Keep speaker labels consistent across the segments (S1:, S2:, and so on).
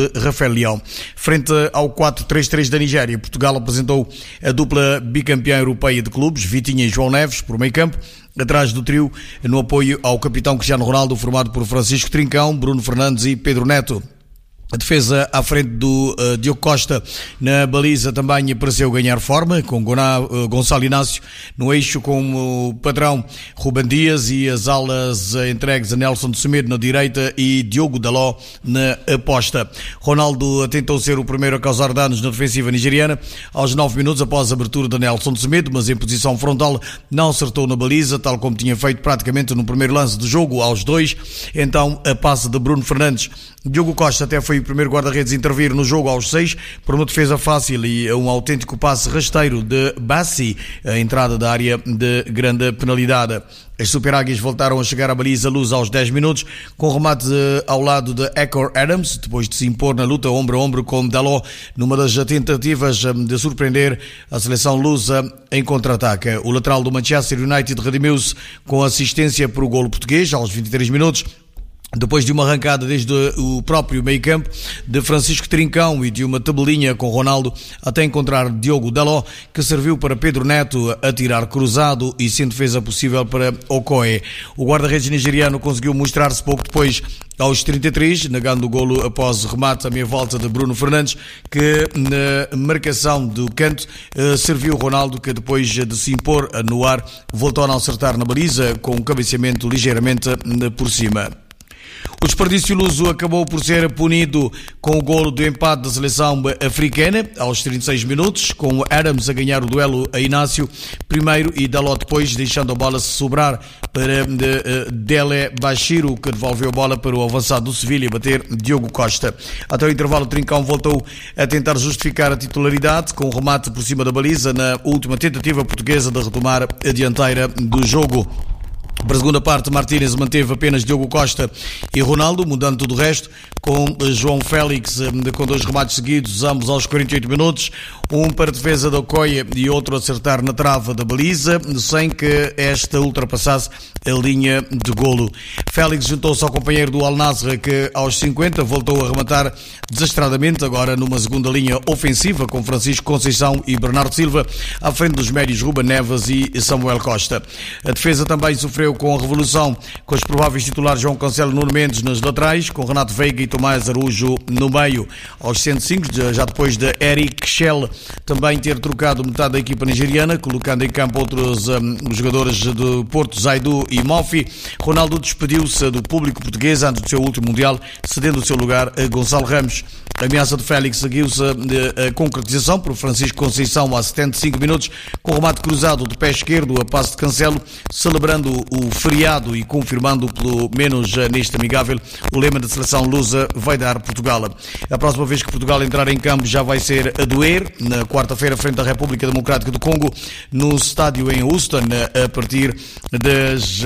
S1: de Rafael Leão. Frente ao 4-3-3 da Nigéria, Portugal apresentou a dupla bicampeã europeia de clubes, Vitinha e João Neves, por meio campo, atrás do trio no apoio ao capitão Cristiano Ronaldo, formado por Francisco Trincão, Bruno Fernandes e Pedro Neto. A defesa à frente do Diogo Costa na baliza também pareceu ganhar forma, com Gonçalo Inácio no eixo como padrão, Ruben Dias e as alas entregues a Nelson de Semedo na direita e Diogo Daló na aposta. Ronaldo tentou ser o primeiro a causar danos na defensiva nigeriana aos 9 minutos após a abertura de Nelson de Semedo, mas em posição frontal não acertou na baliza, tal como tinha feito praticamente no primeiro lance do jogo aos 2. Então a passe de Bruno Fernandes. Diogo Costa até foi o primeiro guarda-redes a intervir no jogo aos 6 por uma defesa fácil e um autêntico passe rasteiro de Bassi, a entrada da área de grande penalidade. As Super Águias voltaram a chegar à baliza luz aos 10 minutos, com remate ao lado de Ecor Adams, depois de se impor na luta ombro a ombro com Dalot, numa das tentativas de surpreender a seleção lusa em contra-ataque. O lateral do Manchester United redimiu-se com assistência para o golo português aos 23 minutos, depois de uma arrancada desde o próprio meio-campo de Francisco Trincão e de uma tabelinha com Ronaldo até encontrar Diogo Dalot, que serviu para Pedro Neto atirar cruzado e sem defesa possível para Okoye. O guarda-redes nigeriano conseguiu mostrar-se pouco depois aos 33, negando o golo após remate à meia volta de Bruno Fernandes, que na marcação do canto serviu Ronaldo, que depois de se impor no ar voltou a não acertar na baliza com um cabeceamento ligeiramente por cima. O desperdício luso acabou por ser punido com o golo do empate da seleção africana aos 36 minutos, com Adams a ganhar o duelo a Inácio primeiro e Dalot depois, deixando a bola se sobrar para Dele Bashiru, que devolveu a bola para o avançado do Sevilha bater Diogo Costa. Até o intervalo, Trincão voltou a tentar justificar a titularidade com um remate por cima da baliza na última tentativa portuguesa de retomar a dianteira do jogo. Para a segunda parte, Martínez manteve apenas Diogo Costa e Ronaldo, mudando tudo o resto, com João Félix com 2 remates seguidos, ambos aos 48 minutos, um para a defesa da Okoye e outro a acertar na trava da baliza, sem que esta ultrapassasse a linha de golo. Félix juntou-se ao companheiro do Al Nassr, que aos 50 voltou a rematar desastradamente, agora numa segunda linha ofensiva, com Francisco Conceição e Bernardo Silva, à frente dos médios Ruben Neves e Samuel Costa. A defesa também sofreu com a revolução, com os prováveis titulares João Cancelo e Nuno Mendes nas laterais, com Renato Veiga e Tomás Araújo no meio. Aos 105, já depois de Eric Shell também ter trocado metade da equipa nigeriana, colocando em campo outros jogadores do Porto, Zaidu e Mofi, Ronaldo despediu-se do público português antes do seu último Mundial, cedendo o seu lugar a Gonçalo Ramos. A ameaça de Félix seguiu-se a concretização por Francisco Conceição a 75 minutos, com remate cruzado de pé esquerdo a passe de Cancelo, celebrando o feriado e confirmando, pelo menos neste amigável, o lema da seleção lusa: vai dar Portugal. A próxima vez que Portugal entrar em campo já vai ser a doer, na quarta-feira, frente à República Democrática do Congo, no estádio em Houston, a partir das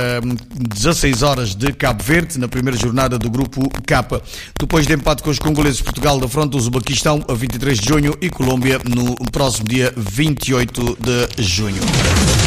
S1: 16 horas de Cabo Verde, na primeira jornada do Grupo K. Depois de empate com os congoleses, Portugal defronta o Uzbequistão a 23 de junho e Colômbia no próximo dia 28 de junho.